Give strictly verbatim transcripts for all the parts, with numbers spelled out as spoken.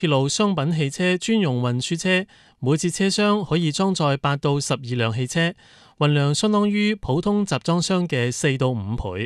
鐵路商品汽車專用運輸車，每節車廂可以裝載八到十二輛汽車，運量相當於普通集裝箱嘅四到五倍。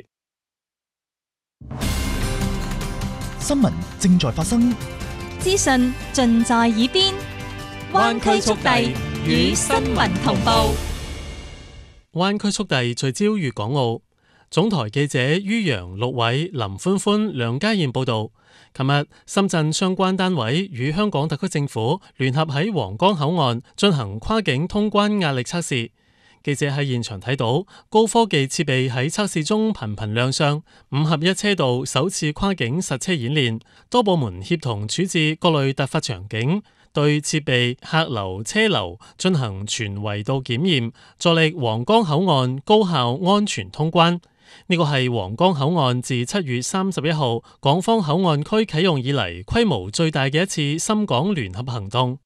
新聞正在發生， 資訊盡在耳邊，灣區速遞與新聞同步。 灣區速遞聚焦粵港澳。總台記者于洋、陸偉、林歡歡、梁家燕報導，琴日深圳相關單位與香港特區政府聯合喺皇崗口岸進行跨境通關壓力測試。記者喺現場睇到高科技設備喺測試中頻頻亮相，五合一車道首次跨境實車演練，多部門協同處置各類突發場景，對設備、客流、車流進行全維度檢驗，助力皇崗口岸高效安全通關。呢個係皇崗口岸自七月三十一號港方口岸區啟用以嚟規模最大嘅一次深港聯合行動。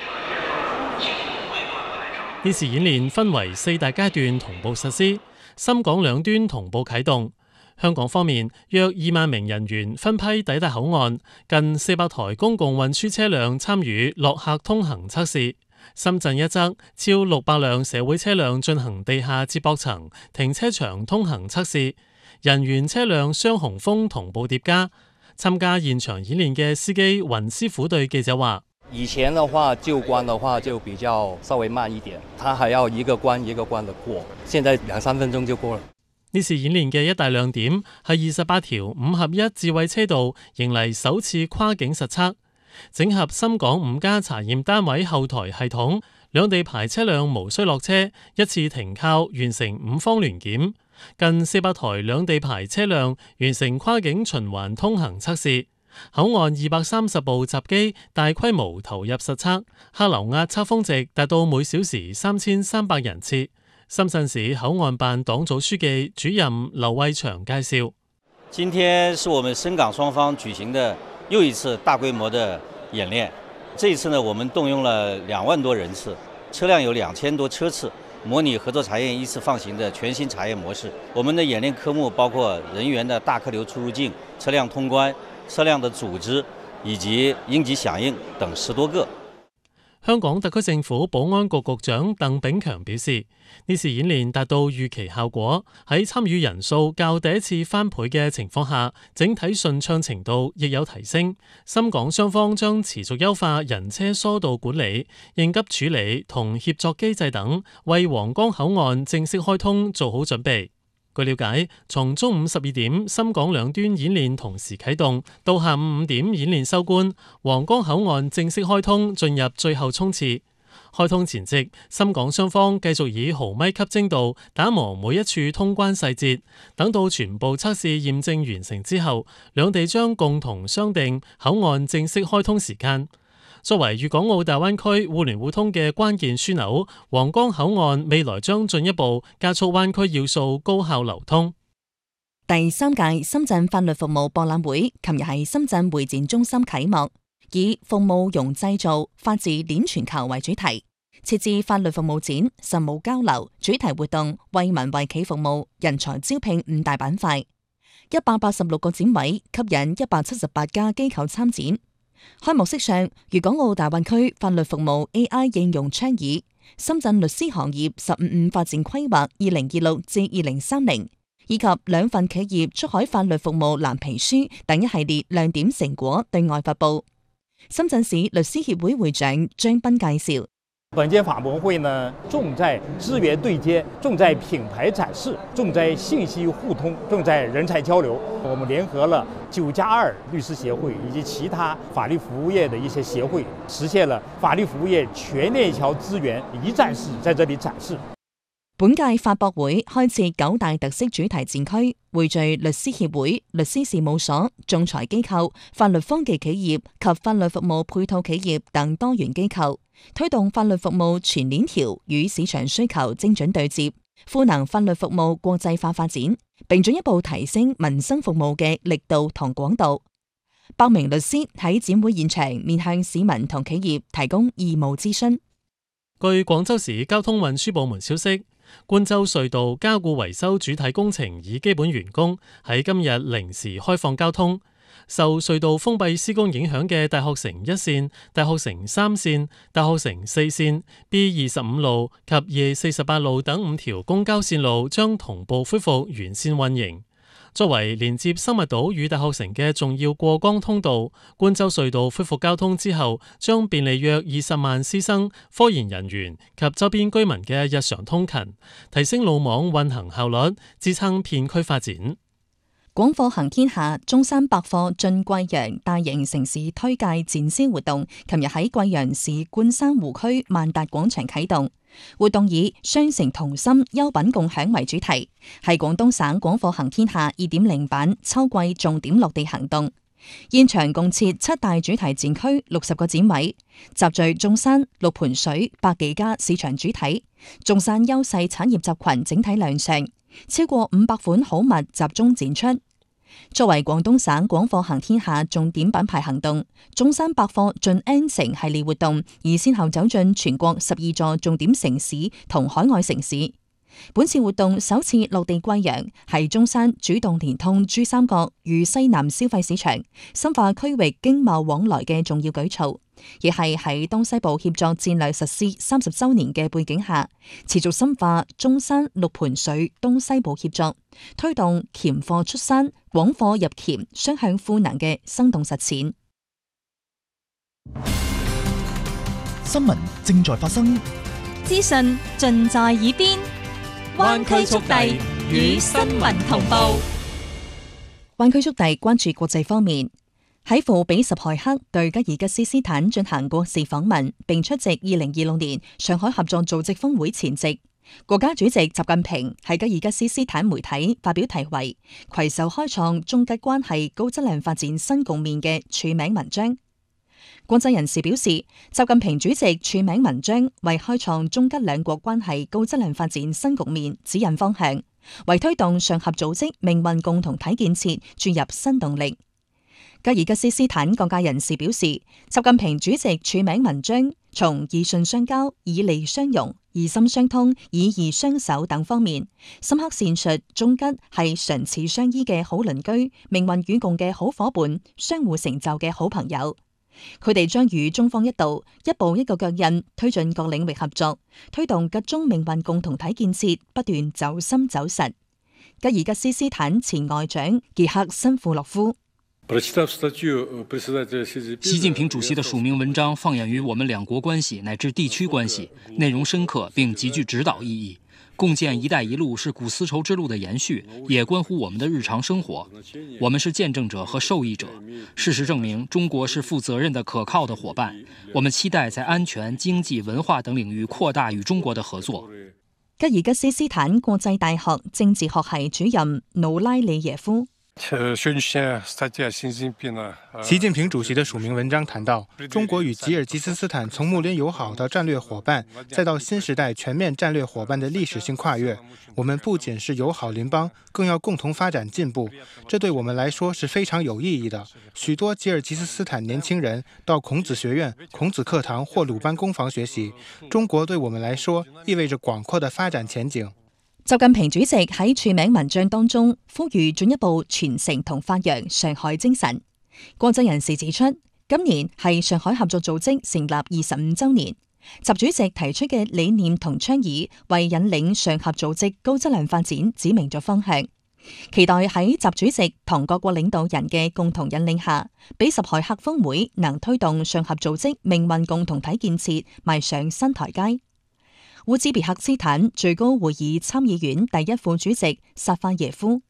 呢次演練分為四大階段同步實施，深港兩端同步啟動。香港方面約二萬名人員分批抵達口岸，近四百台公共運輸車輛參與落客通行測試。深圳一側超六百輛社會車輛進行地下接駁層停車場通行測試，人員車輛雙雄風同步疊加。參加現場演練嘅司機雲師傅對記者話： 以前的話舊關的話就比較稍微慢一點，它還要一個關一個關的過，現在兩三分鐘就過了。 呢次演練嘅一大亮點係二十八條五合一智慧車道迎嚟首次跨境實測。整合深港五家查驗單位後台系統，兩地牌車輛無需落車，一次停靠完成五方聯檢。近四百台兩地牌車輛完成跨境循環通行測試。口岸二百三十部閘機大規模投入實測，客流壓測峰值達到每小時三千三百人次。深圳市口岸辦黨組書記主任劉偉祥介紹： 今天是我們深港雙方舉行的又一次大規模的演練，這一次呢，我們動用了兩萬多人次，車輛有兩千多車次，模擬合作查驗依次放行的全新查驗模式。我們的演練科目包括人員的大客流出入境、車輛通關、車輛的組織以及應急響應等十多個。 香港特區政府保安局局長鄧炳強表示，呢次演練達到預期效果，喺參與人數較第一次翻倍嘅情況下，整體順暢程度亦有提升。深港雙方將持續優化人車疏導管理、應急處理同協作機制等，為皇崗口岸正式開通做好準備。據了解，從中午十二點深港兩端演練同時啟動，到下午五點演練收官，皇崗口岸正式開通進入最後衝刺。開通前夕，深港雙方繼續以毫米級精度打磨每一處通關細節，等到全部測試驗證完成之後，兩地將共同商定口岸正式開通時間。作為粵港澳大灣區互聯互通嘅關鍵樞紐，皇崗口岸未來將進一步加速灣區要素高效流通。 第三屆深圳法律服務博覽會琴日喺深圳會展中心啟幕，以服務融製造、法治鏈全球為主題，設置法律服務展、實務交流、主題活動、為民為企服務、人才招聘五大板塊，一百八十六個展位吸引一百七十八家機構參展。開幕式上，粵港澳大灣區法律服務 A I 應用倡議、深圳律師行業十五五發展規劃二零二六至二零三零，以及兩份企業出海法律服務藍皮書等一系列亮點成果對外發布。深圳市律師協會會長張斌介紹。 本屆法博會呢，重在資源對接，重在品牌展示，重在信息互通，重在人才交流。我們聯合了九加二律師協會以及其他法律服務業的一些協會，實現了法律服務業全鏈條資源一站式在這裡展示。 本屆法博會開設九大特色主題展區，匯聚律師協會、律師事務所、仲裁機構、法律科技企業及法律服務配套企業等多元機構，推動法律服務全鏈條與市場需求精準對接，賦能法律服務國際化發展，並進一步提升民生服務嘅力度同廣度。百名律師喺展會現場面向市民同企業提供義務諮詢。 據廣州市交通運輸部門消息，官州隧道加固維修主體工程已基本完工，喺今日零時開放交通。 受隧道封閉施工影響嘅大學城一線、大學城三線、大學城四線、B 二十五路及 E 四十八路等五條公交線路將同步恢復原線運營。作為連接生物島與大學城嘅重要過江通道，冠州隧道恢復交通之後，將便利約二十萬師生、科研人員及周邊居民嘅日常通勤，提升路網運行效率，支撐片區發展。 廣貨行天下中山百貨進貴陽大型城市推介展銷活動，琴日喺貴陽市冠山湖區萬達廣場啟動。活動以雙城同心、優品共享為主題，係廣東省廣貨行天下二點零版秋季重點落地行動。現場共設七大主題展區，六十個展位，集聚中山、六盤水百幾家市場主體，中山優勢產業集群整體亮相，超過五百款好物集中展出。作為廣東省廣貨行天下重點品牌行動，中山百貨進 N 城系列活動已先後走進全國十二座重點城市同海外城市。本次活動首次落地貴陽，係中山主動連通珠三角與西南消費市場，深化區域經貿往來嘅重要舉措，亦係喺東西部協作戰略實施三十週年嘅背景下，持續深化中山六盤水東西部協作，推動鉗貨出山、廣貨入鉗雙向賦能嘅生動實踐。 新聞正在發生， 資訊盡在耳邊，灣區速遞與新聞同步。 灣區速遞關注國際方面，喺赴比什凱克對吉爾吉斯斯坦進行國事訪問，並出席二零二六年上海合作組織峰會前夕，國家主席習近平喺吉爾吉斯斯坦媒體發表題為《攜手開創中吉關係高質量發展新局面》嘅署名文章。國際人士表示，習近平主席署名文章為開創中吉兩國關係高質量發展新局面指引方向，為推動上合組織命運共同體建設注入新動力。吉爾吉斯斯坦各界人士表示，習近平主席署名文章從以信相交、以利相容、以心相通、以義相守等方面，深刻闡述中吉係唇齒相依嘅好鄰居、命運與共嘅好夥伴、相互成就嘅好朋友。佢哋將與中方一道，一步一個腳印，推進各領域合作，推動吉中命運共同體建設不斷走深走實。吉爾吉斯斯坦前外長傑克申庫洛夫。 習近平主席的署名文章放眼於我們兩國關係乃至地區關係，內容深刻並極具指導意義。共建“一帶一路”是古絲綢之路的延續，也關乎我們的日常生活。我們是見證者和受益者。事實證明，中國是負責任的、可靠的夥伴。我們期待在安全、經濟、文化等領域擴大與中國的合作。 吉爾吉斯斯坦國際大學政治學系主任努拉里耶夫。 習近平主席的署名文章談到，中國與吉爾吉斯斯坦從睦鄰友好到戰略夥伴，再到新時代全面戰略夥伴的歷史性跨越。我們不僅是友好鄰邦，更要共同發展進步，這對我們來說是非常有意義的。許多吉爾吉斯斯坦年輕人到孔子學院、孔子課堂或魯班工房學習，中國對我們來說意味着廣闊的發展前景。 習近平主席喺署名文章當中呼籲進一步傳承同發揚上海精神。國際人士指出，今年係上海合作組織成立二十五週年，習主席提出嘅理念同倡議為引領上合組織高質量發展指明咗方向。期待喺習主席同各國領導人嘅共同引領下，比什凱克峰會能推動上合組織命運共同體建設邁上新台階。烏茲別克斯坦最高會議參議院第一副主席薩法耶夫。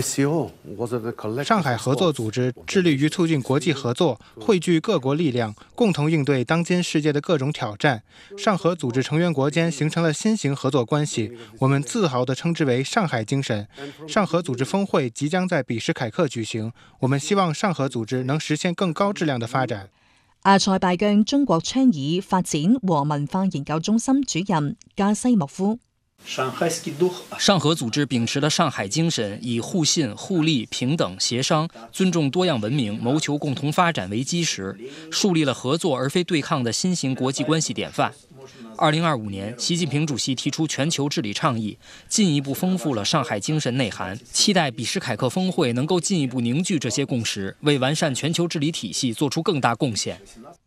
上海合作組織致力於促進國際合作，匯聚各國力量，共同應對當今世界的各種挑戰。上合組織成員國間形成了新型合作關係，我們自豪地稱之為上海精神。上合組織峰會即將在比什凱克舉行，我們希望上合組織能實現更高質量的發展。 阿塞拜疆中國倡議發展和文化研究中心主任加西莫夫。 上合組織秉持了上海精神，以互信、互利、平等、協商、尊重多樣文明、謀求共同發展為基石，樹立了合作而非對抗的新型國際關係典範。 二零二五年，习近平主席提出全球治理倡议，进一步丰富了上海精神内涵，期待比什凯克峰会能够进一步凝聚这些共识，为完善全球治理体系做出更大贡献。